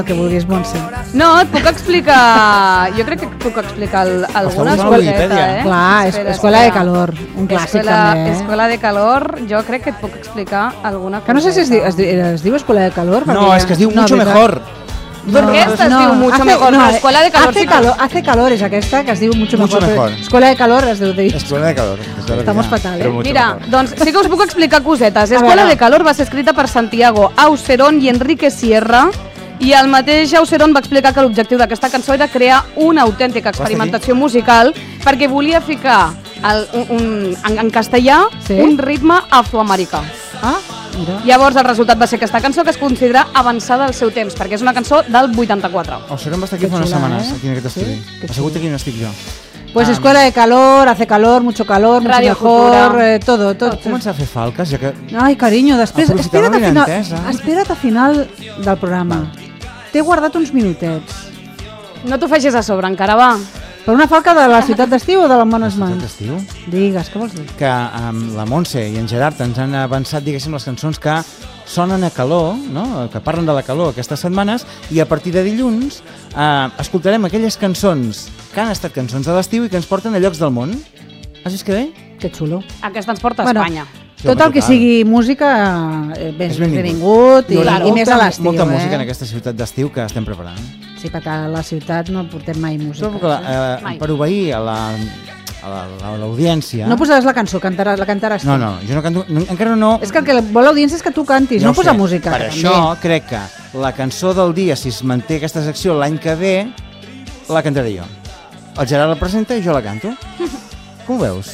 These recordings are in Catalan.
que vulguis, Montse. No, et puc explicar... Jo crec que et puc explicar alguna escoleta, Clar, Escuela de Calor, un clàssic també. Escuela de Calor, jo crec que et puc explicar alguna cosa. Que no sé si es diu Escuela de Calor. No, és que es diu Mucho Mejor. ¿Por qué esta es diu Mucho Mejor? No, Escuela de Calor Hace Calor és aquesta, que es diu Mucho Mejor. Escuela de Calor es diu Escuela de Calor. Estamos fatal, Mira, doncs sí que us puc explicar cosetes. Escuela de Calor va ser escrita per Santiago Aucerón i Enrique Sierra, i el mateix Aucerón va explicar que l'objectiu d'aquesta cançó era crear una autèntica experimentació musical perquè volia ficar en castellà un ritme afroamericà. Llavors el resultat va ser aquesta cançó, que es considera avançada al seu temps, perquè és una cançó del 84. Aucerón va estar aquí fa unes setmanes, aquí en aquest estudi. Ha sigut aquí on estic jo. Pues Escuela de Calor, Hace Calor, Mucho Calor, Mucho Mejor, todo. Comença a fer falques, ja que... Ai, carinyo, després... Espera't a final del programa. T'he guardat uns minutets. No t'ho facis a sobre, encara va. Per una falca de la ciutat d'estiu o de les bones mans? La ciutat d'estiu? Digues, què vols dir? Que la Montse i en Gerard ens han avançat, diguéssim, les cançons que sonen a calor, no? Que parlen de la calor aquestes setmanes, i a partir de dilluns escoltarem aquelles cançons que han estat cançons de l'estiu i que ens porten a llocs del món. Has vist que bé? Que xulo. Aquesta ens porta a Espanya. Tot el que sigui música és benvingut i més a l'estiu. Molta música en aquesta ciutat d'estiu que estem preparant. Sí, perquè a la ciutat no portem mai música. Per obeir a l'audiència... No posaràs la cançó, la cantaràs tu. No, jo no canto, encara no... És que el que vol l'audiència és que tu cantis, no posar música. Per això crec que la cançó del dia, si es manté aquesta secció l'any que ve, la cantaré jo. El Gerard la presenta i jo la canto. Com ho veus?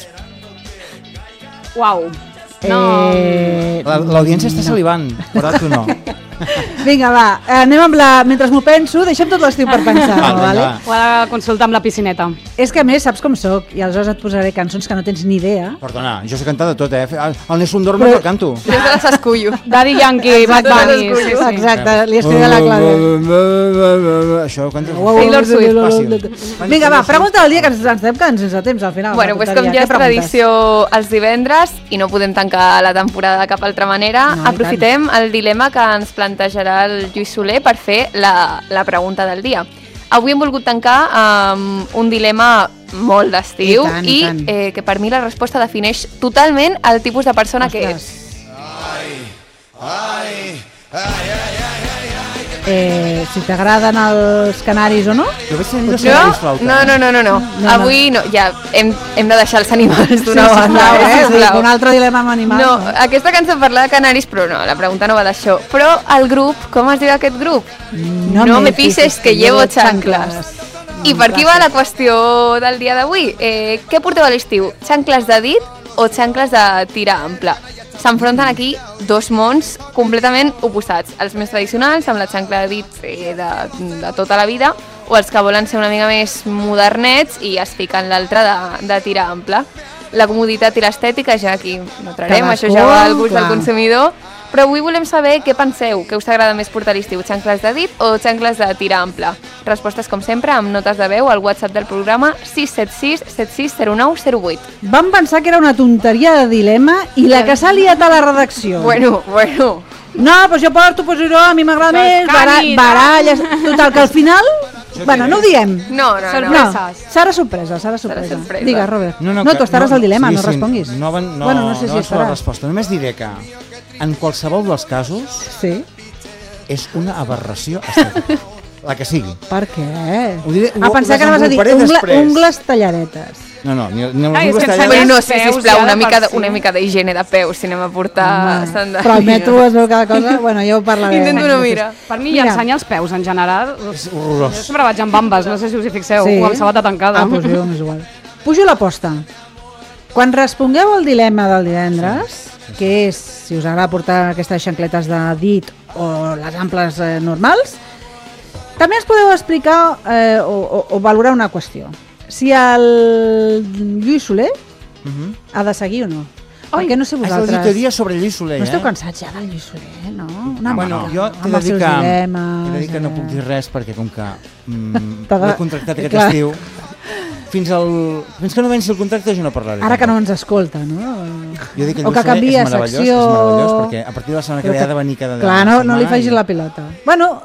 Uau. L'audiència està salivant, però tu no. Vinga, va, anem amb la... Mentre m'ho penso, deixem tot l'estiu per pensar-ho, vale? Ho ha de consultar amb la piscineta. És que a més, saps com soc, i aleshores et posaré cançons que no tens ni idea. Perdona, jo sé cantar de tot, El Nessun Dorma el canto. Jo se les escullo. Daddy Yankee, Bad Bunny. Exacte, li has cridat la clave. Això ho canto. Taylor Swift. Vinga, va, pregunta del dia, que ens estem quedant sense temps al final. Bueno, pues com ja és tradició els divendres i no podem tancar la temporada de cap altra manera, aprofitem el dilema que ens plantejarà el Lluís Soler per fer la pregunta del dia. Avui hem volgut tancar amb un dilema molt d'estiu i que per mi la resposta defineix totalment el tipus de persona que és. Si t'agraden els canaris o no? No. Avui no, ja hem de deixar els animals d'una banda. Un altre dilema amb animals. No, aquesta cançó parla de canaris, però no, la pregunta no va d'això. Però el grup, com es diu aquest grup? No me pises que llevo chanclas. I per aquí va la qüestió del dia d'avui. Què porteu a l'estiu? Xancles de dit o xancles de tira ampla? S'enfronten aquí dos mons completament oposats. Els més tradicionals, amb la xancla de dit de tota la vida, o els que volen ser una mica més modernets i es fiquen l'altre de tira ampla. La comoditat i l'estètica ja aquí no trarem, això ja va al gust del consumidor, però avui volem saber què penseu, què us agrada més portar a l'estiu, xancles de dit o xancles de tira ampla. Respostes, com sempre, amb notes de veu al WhatsApp del programa 676 760908. Vam pensar que era una tonteria de dilema i la que s'ha liat a la redacció. Bueno. No, doncs jo porto, a mi m'agrada més, baralles... Total, que al final... Bueno, no ho diem. No. Serà sorpresa. Digues, Robert. No, tu estaràs al dilema, no responguis. No sé si estarà la resposta. Només diré que en qualsevol dels casos és una aberració estètica. La que sigui. Per què? Pensar que anaves a dir ungles tallaretes. No, ni ungles tallaretes. No, sisplau, una mica d'higiene de peus, si anem a portar sandàlies. Però al metro es veu cada cosa, bueno, ja ho parlaré. Intento no mirar. Per mi, ensenyar els peus, en general, és horrorós. Jo sempre vaig amb bambes, no sé si us hi fixeu, o amb sabata tancada. Doncs jo, és igual. Pujo l'aposta. Quan respongueu el dilema del divendres, que és si us agrada portar aquestes xancletes de dit o les amples normals, també ens podeu explicar o valorar una qüestió. Si el Lluís Soler ha de seguir o no. Perquè no sé vosaltres... És l'auditoria sobre Lluís Soler, No esteu cansats ja del Lluís Soler, no? Bueno, jo t'he de dir que no puc dir res perquè com que l'he contractat aquest estiu... Fins que no venci el contracte jo no parlaré. Ara que no ens escolta, no? Jo dic que el Lluís Soler és meravellós perquè a partir de la setmana que ve ha de venir cada dia. Clar, no li facis la pilota. Bueno,